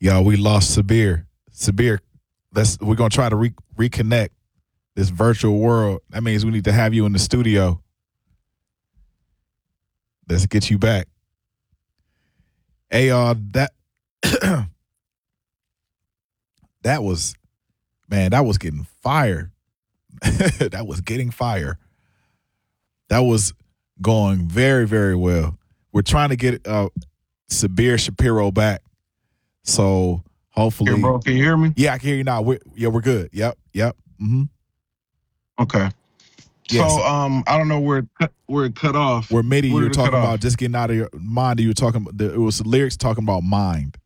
Yo, we lost Sabir. Sabir, we're gonna try to reconnect this virtual world. That means we need to have you in the studio. Let's get you back. Hey, that that was getting fire. That was getting fire. That was going very, very well. We're trying to get Sabir Shapiro back. So hopefully. Here, bro, can you hear me? Yeah, I can hear you now. We're good. Yep. Mm-hmm. Okay. Yeah, so I don't know where it cut off. Where MIDI you were talking about just getting out of your mind. You were talking. It was the lyrics talking about mind.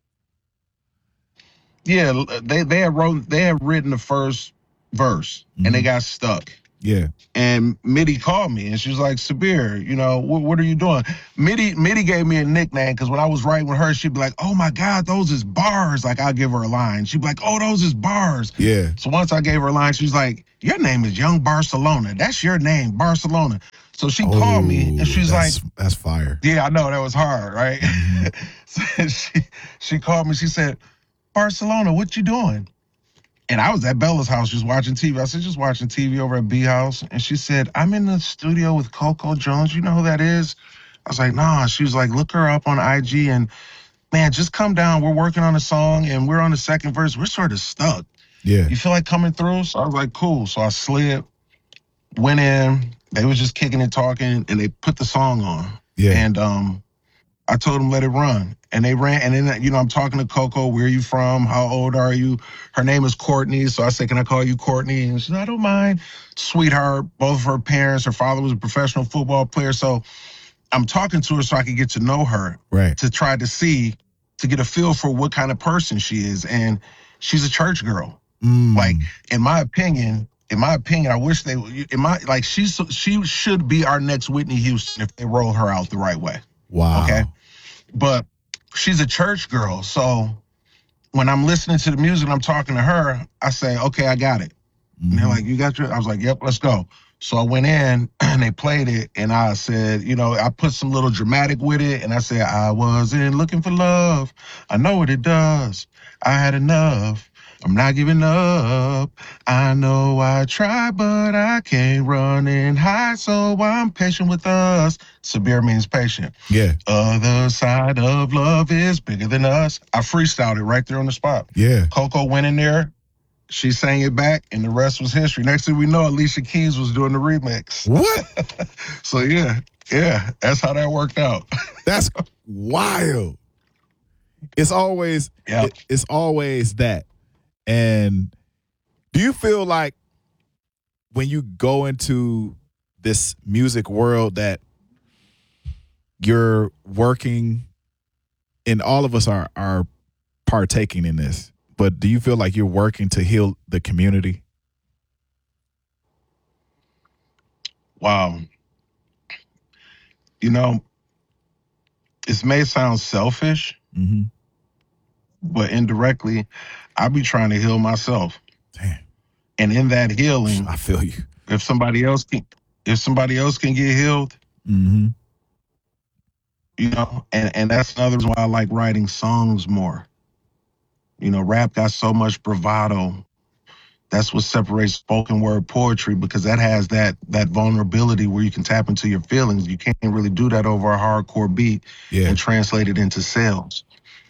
Yeah, they had written the first verse and they got stuck. Yeah. And MIDI called me and she was like, Sabir, what are you doing? MIDI gave me a nickname because when I was writing with her, she'd be like, oh my God, those is bars. Like I'll give her a line. She'd be like, oh, those is bars. Yeah. So once I gave her a line, she was like, your name is Young Barcelona. That's your name, Barcelona. So she called me and she's like, that's fire. Yeah, I know that was hard, right? So she called me. She said, Barcelona, what you doing? And I was at Bella's house just watching TV. I said, just watching TV over at B House. And she said, I'm in the studio with Coco Jones. You know who that is? I was like, nah. She was like, look her up on IG and, man, just come down. We're working on a song and we're on the second verse. We're sort of stuck. Yeah. You feel like coming through? So I was like, cool. So I slid, went in. They was just kicking and talking and they put the song on. Yeah. And I told them let it run. And they ran, and then, I'm talking to Coco, where are you from? How old are you? Her name is Courtney, so I said, can I call you Courtney? And she said, I don't mind. Sweetheart, both of her parents, her father was a professional football player, so I'm talking to her so I could get to know her, right? To try to get a feel for what kind of person she is, and she's a church girl. Like, in my opinion, I wish she should be our next Whitney Houston if they roll her out the right way. Wow. Okay? But she's a church girl, so when I'm listening to the music and I'm talking to her, I say, okay, I got it. And they're like, you got your? I was like, yep, let's go. So I went in and they played it and I said, I put some little dramatic with it and I said, I wasn't looking for love. I know what it does. I had enough. I'm not giving up. I know I tried, but I can't run and hide, so I'm patient with us. Sabir means patient. Yeah. Other side of love is bigger than us. I freestyled it right there on the spot. Yeah. Coco went in there. She sang it back, and the rest was history. Next thing we know, Alicia Keys was doing the remix. What? So, yeah, that's how that worked out. That's wild. It's always that. And do you feel like when you go into this music world that you're working, and all of us are partaking in this, but do you feel like you're working to heal the community? Wow. This may sound selfish, but indirectly, I be trying to heal myself. Damn. And in that healing, I feel you. If somebody else can get healed, and that's another reason why I like writing songs more. Rap got so much bravado. That's what separates spoken word poetry, because that has that vulnerability where you can tap into your feelings. You can't really do that over a hardcore beat and translate it into sales.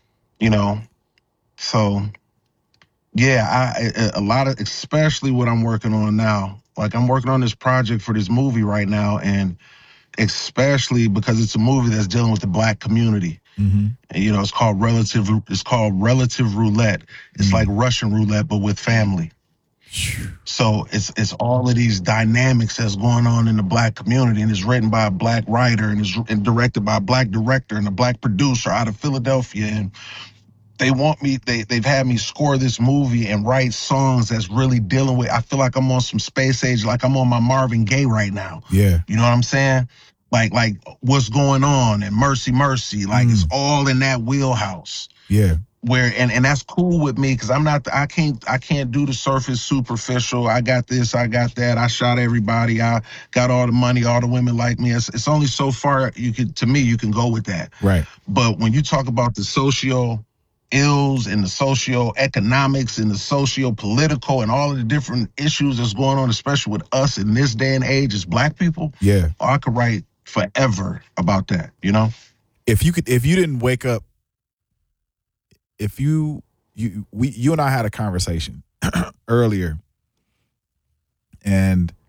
So yeah, a lot of, especially what I'm working on now. Like, I'm working on this project for this movie right now, and especially because it's a movie that's dealing with the Black community. And, it's called Relative Roulette. It's like Russian roulette, but with family. So it's all of these dynamics that's going on in the Black community, and it's written by a Black writer and directed by a Black director and a Black producer out of Philadelphia. And they've had me score this movie and write songs that's really dealing with, I feel like I'm on some space age, like I'm on my Marvin Gaye right now. Yeah. You know what I'm saying? Like what's going on and Mercy, like it's all in that wheelhouse. Yeah. Where and that's cool with me, because I can't do the surface superficial. I got this, I got that. I shot everybody. I got all the money. All the women like me. It's only so far you can go with that. Right. But when you talk about the ills and the socio-economics and the socio-political and all of the different issues that's going on, especially with us in this day and age as Black people, I could write forever about that, you know? If you didn't wake up, you and I had a conversation earlier, and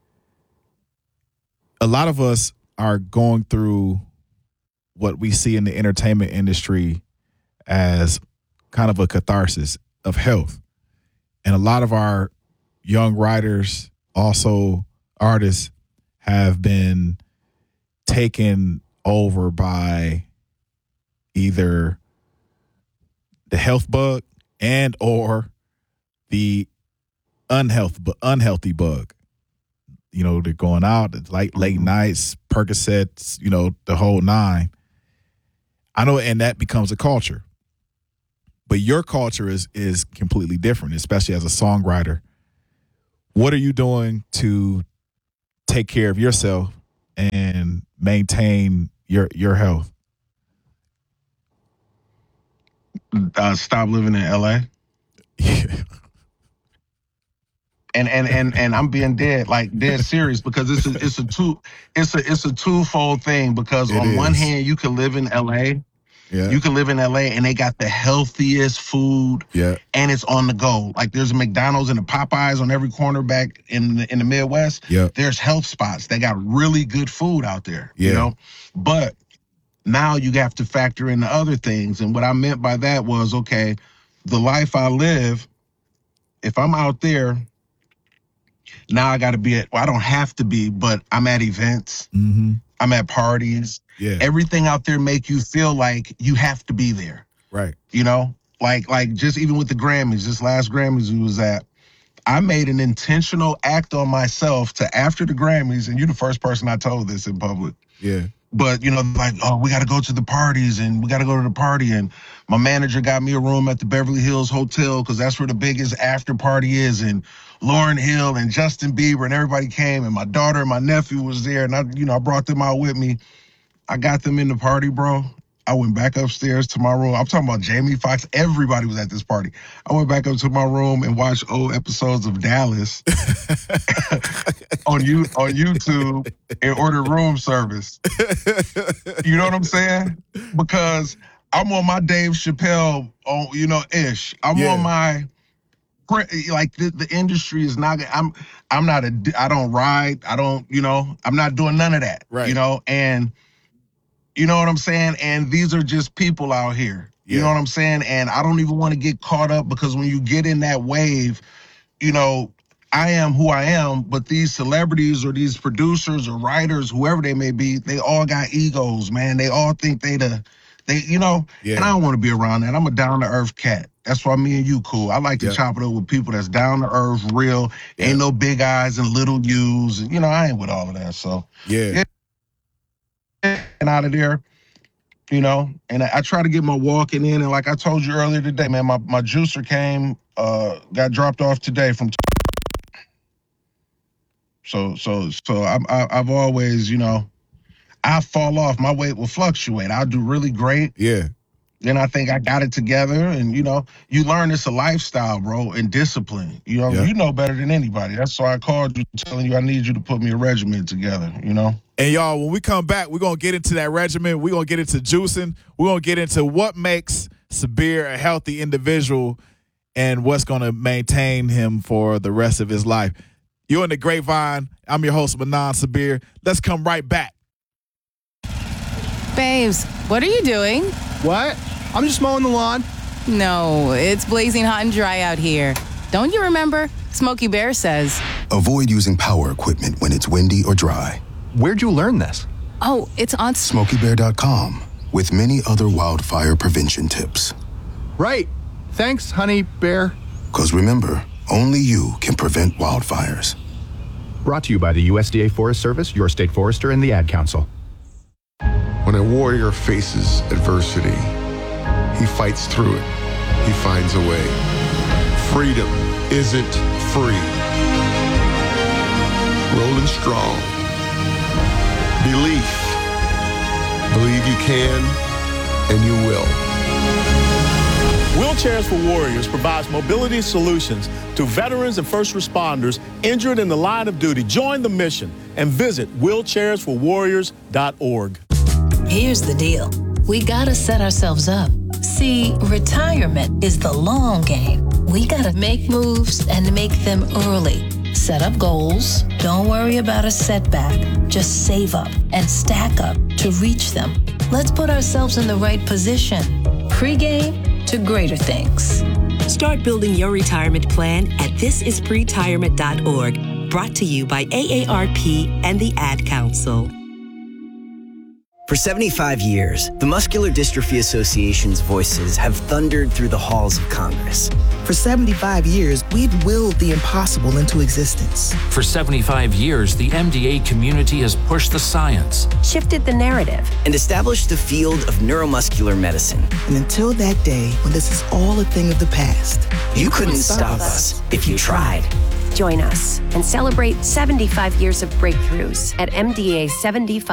a lot of us are going through what we see in the entertainment industry as kind of a catharsis of health. And a lot of our young writers, also artists, have been taken over by either the health bug and or the unhealthy bug. You know, they're going out, it's like late nights, Percocets, you know, the whole nine. I know, and that becomes a culture. But your culture is completely different, especially as a songwriter. What are you doing to take care of yourself and maintain your health? Stop living in LA. Yeah. And I'm being dead serious, because it's a twofold thing, because on one hand you can live in LA. Yeah. You can live in LA and they got the healthiest food. Yeah. And it's on the go. Like there's a McDonald's and a Popeyes on every corner back in the Midwest. Yeah. There's health spots. They got really good food out there. Yeah. You know? But now you have to factor in the other things. And what I meant by that was, okay, the life I live, if I'm out there, now I got to be I don't have to be, but I'm at events. Mm-hmm. I'm at parties. Yeah. Everything out there make you feel like you have to be there. Right. You know, like just even with the Grammys, this last Grammys we was at, I made an intentional act on myself to, after the Grammys, and you're the first person I told this in public. Yeah. But, you know, like, oh, we got to go to the parties and we got to go to the party. And my manager got me a room at the Beverly Hills Hotel because that's where the biggest after party is. And Lauryn Hill and Justin Bieber and everybody came. And my daughter and my nephew was there. And I brought them out with me. I got them in the party, bro. I went back upstairs to my room. I'm talking about Jamie Foxx. Everybody was at this party. I went back up to my room and watched old episodes of Dallas on YouTube and ordered room service. You know what I'm saying? Because I'm on my Dave Chappelle, ish. I'm on my, like the industry is not. I don't ride. I'm not doing none of that. Right. And. You know what I'm saying? And these are just people out here. Yeah. You know what I'm saying? And I don't even want to get caught up, because when you get in that wave, I am who I am, but these celebrities or these producers or writers, whoever they may be, they all got egos, man. They all think and I don't want to be around that. I'm a down-to-earth cat. That's why me and you cool. I like to chop it up with people that's down-to-earth, real, ain't no big eyes and little U's. And, I ain't with all of that, so. Yeah. And out of there, and I try to get my walking in. And like I told you earlier today, man, my juicer came, got dropped off today from. So I've always, I fall off. My weight will fluctuate. I'll do really great. Yeah. Then I think I got it together, and you learn it's a lifestyle, bro, and discipline. You know better than anybody. That's why I called you, telling you I need you to put me a regimen together. And y'all, when we come back, we're gonna get into that regimen. We're gonna get into juicing. We're gonna get into what makes Sabir a healthy individual and what's gonna maintain him for the rest of his life. You're in the Grapevine. I'm your host, Manan Sabir. Let's come right back. Babes, what are you doing? What? I'm just mowing the lawn. No, it's blazing hot and dry out here. Don't you remember? Smokey Bear says. Avoid using power equipment when it's windy or dry. Where'd you learn this? Oh, it's on SmokeyBear.com with many other wildfire prevention tips. Right. Thanks, honey bear. Because remember, only you can prevent wildfires. Brought to you by the USDA Forest Service, your state forester, and the Ad Council. When a warrior faces adversity, he fights through it. He finds a way. Freedom isn't free. Rolling strong. Belief. Believe you can, and you will. We'll Wheelchairs for Warriors provides mobility solutions to veterans and first responders injured in the line of duty. Join the mission and visit wheelchairsforwarriors.org. Here's the deal. We gotta set ourselves up. See, retirement is the long game. We gotta make moves and make them early. Set up goals. Don't worry about a setback. Just save up and stack up to reach them. Let's put ourselves in the right position. Pre-game to greater things. Start building your retirement plan at thisispretirement.org. Brought to you by AARP and the Ad Council. For 75 years, the Muscular Dystrophy Association's voices have thundered through the halls of Congress. For 75 years, we've willed the impossible into existence. For 75 years, the MDA community has pushed the science, shifted the narrative, and established the field of neuromuscular medicine. And until that day, when this is all a thing of the past, you couldn't stop us if you tried. Join us and celebrate 75 years of breakthroughs at MDA 75.